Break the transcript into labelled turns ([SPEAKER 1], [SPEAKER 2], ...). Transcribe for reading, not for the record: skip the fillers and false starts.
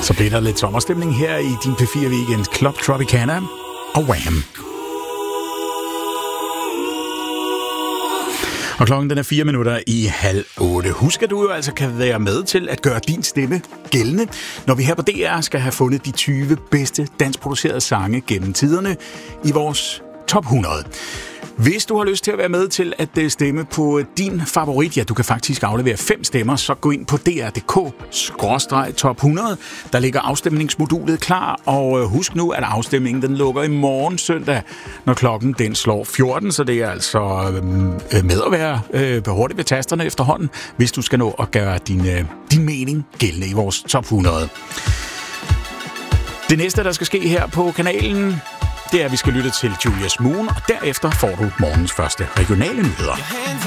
[SPEAKER 1] Så bliver der lidt sommerstemning her i din P4 Weekend. Club Tropicana og Wham! Og klokken den er 7:04. Husk, at du jo altså kan være med til at gøre din stemme gældende, når vi her på DR skal have fundet de 20 bedste danskproducerede sange gennem tiderne i vores top 100. Hvis du har lyst til at være med til at stemme på din favorit, ja, du kan faktisk aflevere 5 stemmer, så gå ind på dr.dk/top 100. Der ligger afstemningsmodulet klar, og husk nu, at afstemningen den lukker i morgen søndag, når klokken den slår 14, så det er altså med at være hurtigt ved tasterne efterhånden, hvis du skal nå at gøre din mening gældende i vores top 100. Det næste, der skal ske her på kanalen, det er, at vi skal lytte til Julius Moon, og derefter får du morgens første regionale nyheder.